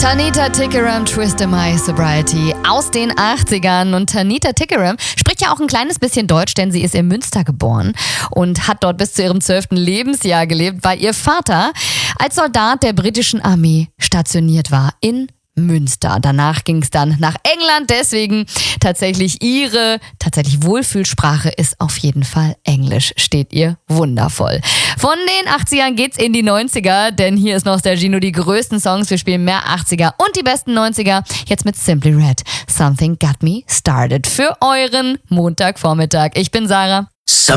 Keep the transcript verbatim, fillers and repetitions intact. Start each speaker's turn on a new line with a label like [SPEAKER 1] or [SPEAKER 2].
[SPEAKER 1] Tanita Tikaram, Twist My Sobriety aus den achtzigern. Und Tanita Tikaram spricht ja auch ein kleines bisschen Deutsch, denn sie ist in Münster geboren und hat dort bis zu ihrem zwölften Lebensjahr gelebt, weil ihr Vater als Soldat der britischen Armee stationiert war in Münster. Danach ging es dann nach England, deswegen tatsächlich ihre tatsächlich Wohlfühlsprache ist auf jeden Fall Englisch. Steht ihr wundervoll. Von den achtzigern geht's in die neunziger, denn hier ist Nostalgie, nur die größten Songs. Wir spielen mehr achtziger und die besten neunziger. Jetzt mit Simply Red. Something Got Me Started für euren Montagvormittag. Ich bin Sarah.